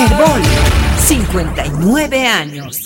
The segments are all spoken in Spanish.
Herbol, 59 años.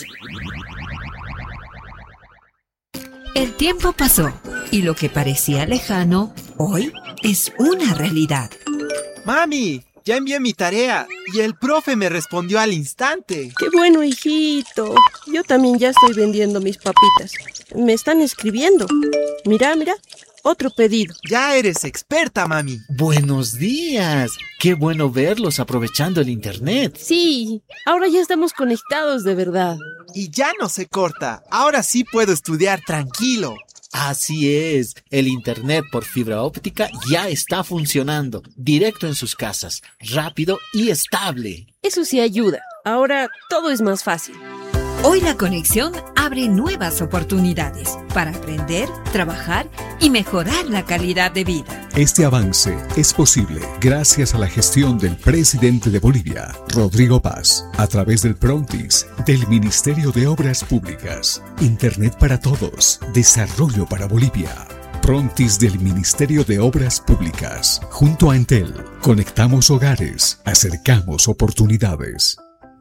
El tiempo pasó y lo que parecía lejano, hoy es una realidad. ¡Mami! Ya envié mi tarea y el profe me respondió al instante. ¡Qué bueno, hijito! Yo también ya estoy vendiendo mis papitas. Me están escribiendo. Mira, otro pedido. Ya eres experta, mami. Buenos días. Qué bueno verlos aprovechando el internet. Sí, ahora ya estamos conectados de verdad. Y ya no se corta. Ahora sí puedo estudiar tranquilo. Así es, el internet por fibra óptica ya está funcionando, directo en sus casas, rápido y estable. Eso sí ayuda. Ahora todo es más fácil. Hoy la conexión abre nuevas oportunidades para aprender, trabajar y mejorar la calidad de vida. Este avance es posible gracias a la gestión del presidente de Bolivia, Rodrigo Paz, a través del Prontis, del Ministerio de Obras Públicas. Internet para todos, desarrollo para Bolivia. Prontis del Ministerio de Obras Públicas. Junto a Entel, conectamos hogares, acercamos oportunidades.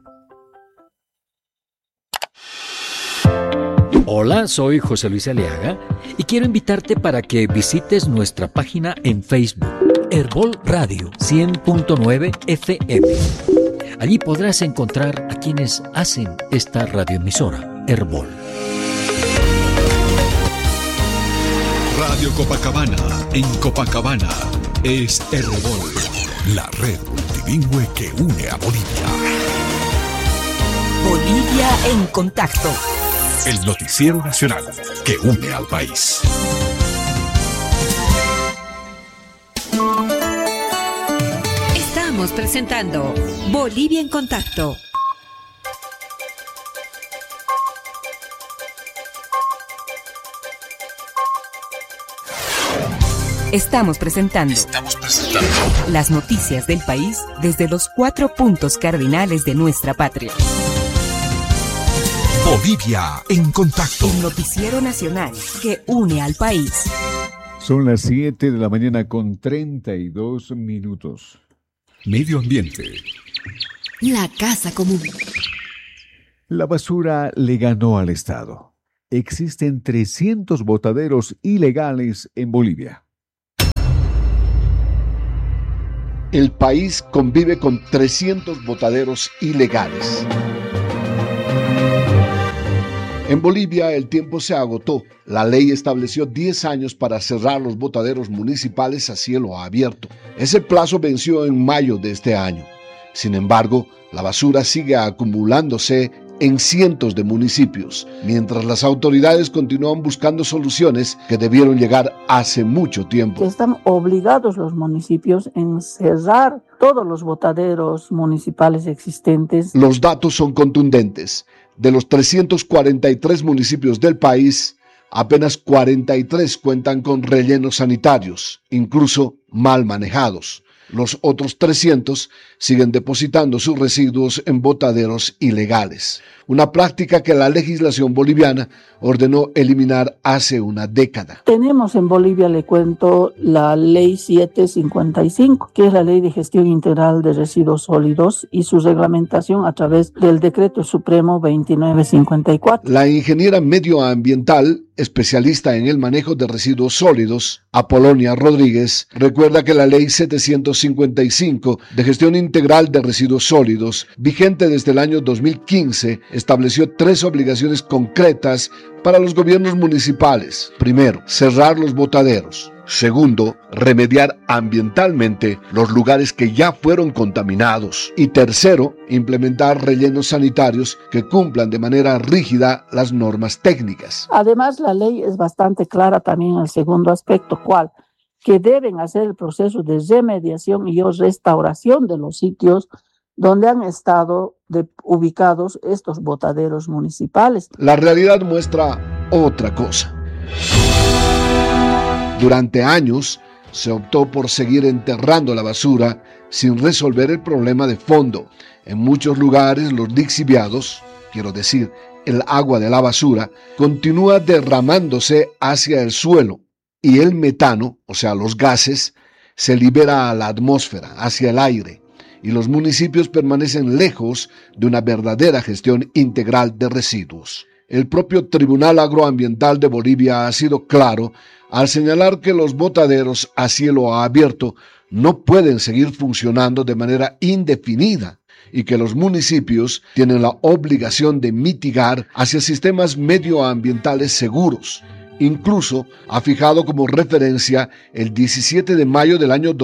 Hola, soy José Luis Aliaga y quiero invitarte para que visites nuestra página en Facebook, Herbol Radio 100.9 FM. Allí podrás encontrar a quienes hacen esta radioemisora, Herbol. Radio Copacabana, en Copacabana, es Herbol, la red multilingüe que une a Bolivia. Bolivia en contacto. El noticiero nacional que une al país. Estamos presentando Bolivia en contacto. Estamos presentando las noticias del país desde los 4 puntos cardinales de nuestra patria. Bolivia en contacto. El noticiero nacional que une al país. Son las 7 de la mañana con 32 minutos. Medio ambiente. La casa común. La basura le ganó al Estado. Existen 300 botaderos ilegales en Bolivia. El país convive con 300 botaderos ilegales. En Bolivia el tiempo se agotó. La ley estableció 10 años para cerrar los botaderos municipales a cielo abierto. Ese plazo venció en mayo de este año. Sin embargo, la basura sigue acumulándose en cientos de municipios, mientras las autoridades continúan buscando soluciones que debieron llegar hace mucho tiempo. Están obligados los municipios en cerrar todos los botaderos municipales existentes. Los datos son contundentes. De los 343 municipios del país, apenas 43 cuentan con rellenos sanitarios, incluso mal manejados. Los otros 300 siguen depositando sus residuos en botaderos ilegales, una práctica que la legislación boliviana ordenó eliminar hace una década. Tenemos en Bolivia, le cuento, la Ley 755, que es la Ley de Gestión Integral de Residuos Sólidos, y su reglamentación a través del Decreto Supremo 2954. La ingeniera medioambiental, especialista en el manejo de residuos sólidos, Apolonia Rodríguez, recuerda que la Ley 755 de Gestión Integral de Residuos Sólidos, vigente desde el año 2015, estableció 3 obligaciones concretas para los gobiernos municipales. Primero, cerrar los botaderos. Segundo, remediar ambientalmente los lugares que ya fueron contaminados. Y tercero, implementar rellenos sanitarios que cumplan de manera rígida las normas técnicas. Además, la ley es bastante clara también en el segundo aspecto, ¿cuál? Que deben hacer el proceso de remediación y restauración de los sitios donde han estado ubicados estos botaderos municipales. La realidad muestra otra cosa. Durante años se optó por seguir enterrando la basura sin resolver el problema de fondo. En muchos lugares los lixiviados, quiero decir, el agua de la basura, continúa derramándose hacia el suelo y el metano, o sea, los gases, se libera a la atmósfera, hacia el aire. y los municipios permanecen lejos de una verdadera gestión integral de residuos. El propio Tribunal Agroambiental de Bolivia ha sido claro al señalar que los botaderos a cielo abierto no pueden seguir funcionando de manera indefinida y que los municipios tienen la obligación de mitigar hacia sistemas medioambientales seguros. Incluso ha fijado como referencia el 17 de mayo del año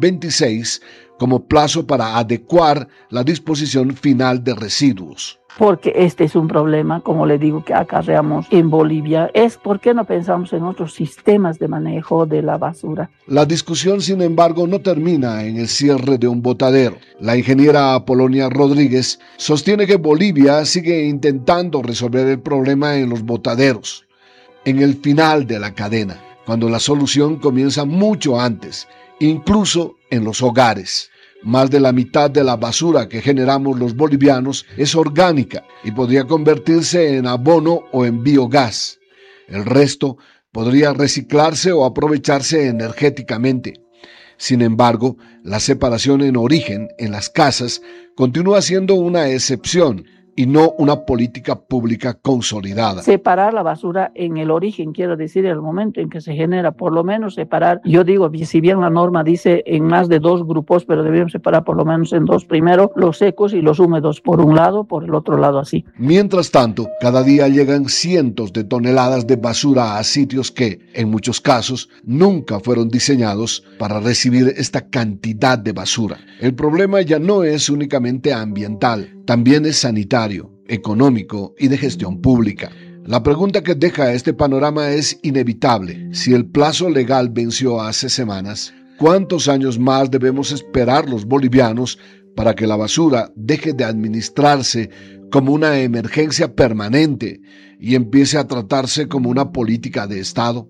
2026 como plazo para adecuar la disposición final de residuos. Porque este es un problema, como le digo, que acarreamos en Bolivia, es por qué no pensamos en otros sistemas de manejo de la basura. La discusión, sin embargo, no termina en el cierre de un botadero. La ingeniera Apolonia Rodríguez sostiene que Bolivia sigue intentando resolver el problema en los botaderos, en el final de la cadena, cuando la solución comienza mucho antes, incluso en los hogares. Más de la mitad de la basura que generamos los bolivianos es orgánica y podría convertirse en abono o en biogás. El resto podría reciclarse o aprovecharse energéticamente. Sin embargo, la separación en origen en las casas continúa siendo una excepción y no una política pública consolidada. Separar la basura en el origen, quiero decir, en el momento en que se genera, por lo menos separar, yo digo, si bien la norma dice en más de 2 grupos, pero debemos separar por lo menos en 2 primero, los secos y los húmedos por un lado, por el otro lado así. Mientras tanto, cada día llegan cientos de toneladas de basura a sitios que, en muchos casos, nunca fueron diseñados para recibir esta cantidad de basura. El problema ya no es únicamente ambiental, también es sanitario, económico y de gestión pública. La pregunta que deja este panorama es inevitable. Si el plazo legal venció hace semanas, ¿cuántos años más debemos esperar los bolivianos para que la basura deje de administrarse como una emergencia permanente y empiece a tratarse como una política de Estado?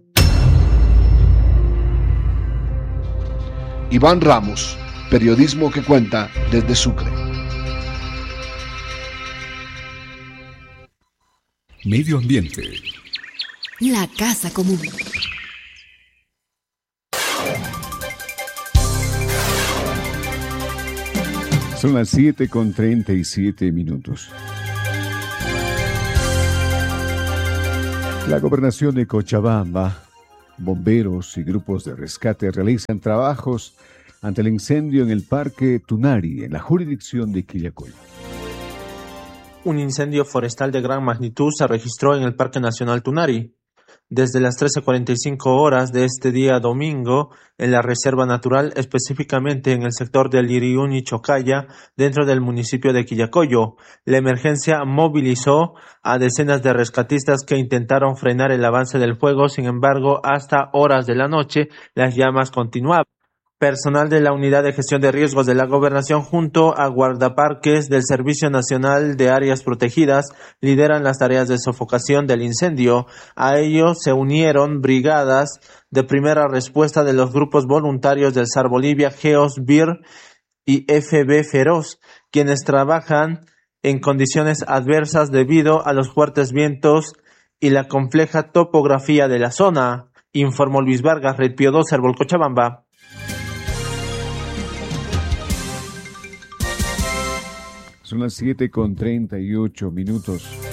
Iván Ramos, periodismo que cuenta desde Sucre. Medio ambiente. La casa común. Son las 7:37. La gobernación de Cochabamba, bomberos y grupos de rescate realizan trabajos ante el incendio en el Parque Tunari, en la jurisdicción de Quillacollo. Un incendio forestal de gran magnitud se registró en el Parque Nacional Tunari. Desde las 13:45 horas de este día domingo, en la Reserva Natural, específicamente en el sector del Iriuni Chocaya, dentro del municipio de Quillacollo, la emergencia movilizó a decenas de rescatistas que intentaron frenar el avance del fuego. Sin embargo, hasta horas de la noche, las llamas continuaban. Personal de la Unidad de Gestión de Riesgos de la Gobernación junto a guardaparques del Servicio Nacional de Áreas Protegidas lideran las tareas de sofocación del incendio. A ellos se unieron brigadas de primera respuesta de los grupos voluntarios del SAR Bolivia, GEOS, BIR y FB Feroz, quienes trabajan en condiciones adversas debido a los fuertes vientos y la compleja topografía de la zona, informó Luis Vargas, Red Pío 2, Herbol Cochabamba. Son las 7:38.